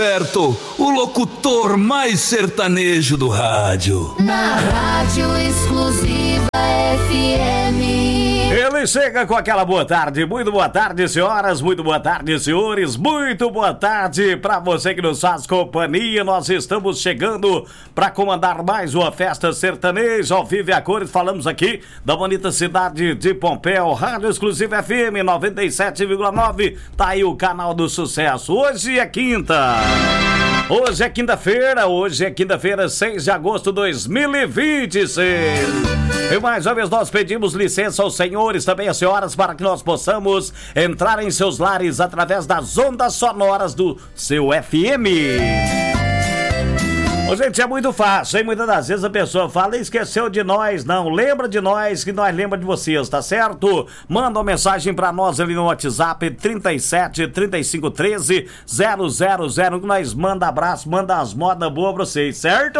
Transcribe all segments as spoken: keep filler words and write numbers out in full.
Certo, o locutor mais sertanejo do rádio. Na Rádio Exclusiva F M. Ele chega com aquela boa tarde. Muito boa tarde, senhoras. Muito boa tarde, senhores. Muito boa tarde para você que nos faz companhia. Nós estamos chegando para comandar mais uma festa sertaneja ao vivo e a cores. Falamos aqui da bonita cidade de Pompéu. Rádio Exclusiva F M noventa e sete vírgula nove. Tá aí o canal do sucesso. Hoje é quinta. Hoje é quinta-feira. Hoje é quinta-feira, seis de agosto de dois mil e vinte e seis. E mais uma vez nós pedimos licença aos senhores, também às senhoras, para que nós possamos entrar em seus lares através das ondas sonoras do seu F M. Ô, gente, é muito fácil, hein? Muitas das vezes a pessoa fala e esqueceu de nós. Não, lembra de nós que nós lembra de vocês, tá certo? Manda uma mensagem pra nós ali no WhatsApp trinta e sete, trinta e cinco, treze, zero zero zero, que nós manda abraço, manda as modas boas pra vocês, certo?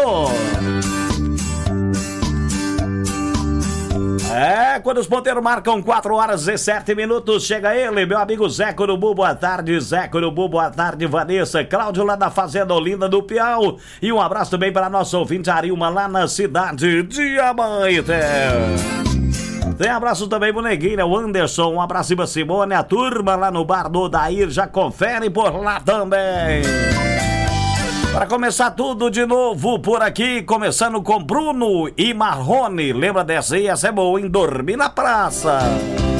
É, quando os ponteiros marcam quatro horas e sete minutos, chega ele, meu amigo Zé Curubu, boa tarde, Zé Curubu, boa tarde, Vanessa, Cláudio lá da Fazenda Olinda do Piau, e um abraço também para nosso ouvinte Arilma lá na cidade de Abaeté. Tem abraço também pro Neguinho, o Anderson, um abraço pra Simone, a turma lá no bar do Odair, já confere por lá também. Para começar tudo de novo por aqui, começando com Bruno e Marrone. Lembra dessa aí? Essa é boa, hein? Dormir na praça.